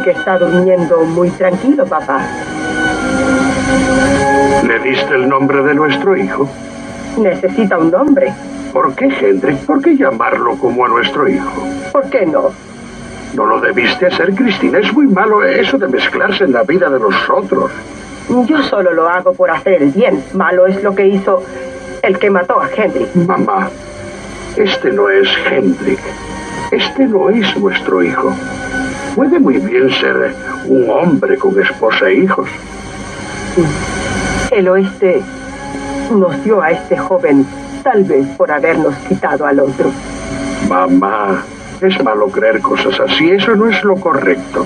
Hendrik está durmiendo muy tranquilo, papá. ¿Le diste el nombre de nuestro hijo? Necesita un nombre. ¿Por qué, Hendrik? ¿Por qué llamarlo como a nuestro hijo? ¿Por qué no? No lo debiste hacer, Cristina. Es muy malo eso de mezclarse en la vida de los otros. Yo solo lo hago por hacer el bien. Malo es lo que hizo el que mató a Hendrik. Mamá, este no es Hendrik. Este no es nuestro hijo. Puede muy bien ser un hombre con esposa e hijos. El oeste nos dio a este joven, tal vez por habernos quitado al otro. Mamá, es malo creer cosas así. Eso no es lo correcto.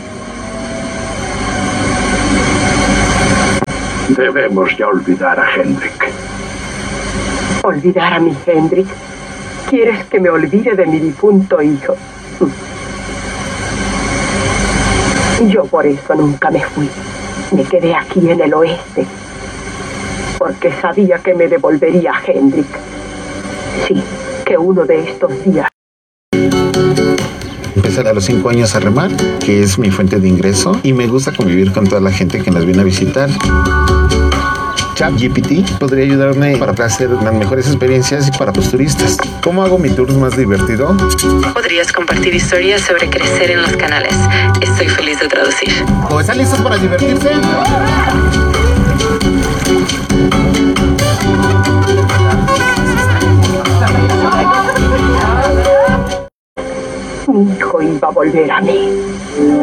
Debemos ya olvidar a Hendrik. ¿Olvidar a mi Hendrik? ¿Quieres que me olvide de mi difunto hijo? Yo por eso nunca me fui. Me quedé aquí en el oeste. Porque sabía que me devolvería a Hendrik. Sí, que uno de estos días. Empecé a los 5 años a remar, que es mi fuente de ingreso, y me gusta convivir con toda la gente que nos viene a visitar. ChatGPT podría ayudarme para hacer las mejores experiencias para los turistas. ¿Cómo hago mi tour más divertido? Podrías compartir historias sobre crecer en los canales. Estoy feliz de traducir. ¿O están listos para divertirse? Mi hijo iba a volver a mí.